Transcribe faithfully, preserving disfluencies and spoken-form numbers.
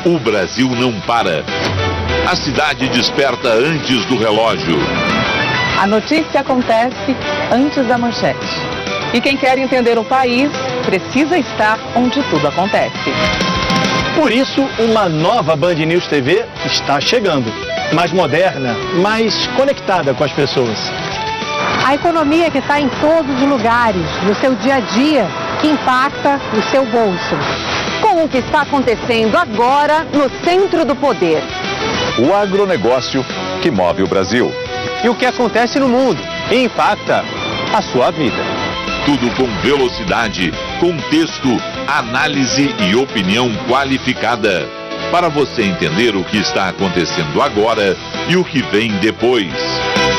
O Brasil não para. A cidade desperta antes do relógio. A notícia acontece antes da manchete. E quem quer entender o país precisa estar onde tudo acontece. Por isso, uma nova Band News T V está chegando. Mais moderna, mais conectada com as pessoas. A economia que está em todos os lugares, no seu dia a dia, que impacta o seu bolso. Com o que está acontecendo agora no centro do poder. O agronegócio que move o Brasil. E o que acontece no mundo e impacta a sua vida. Tudo com velocidade, contexto, análise e opinião qualificada. Para você entender o que está acontecendo agora e o que vem depois.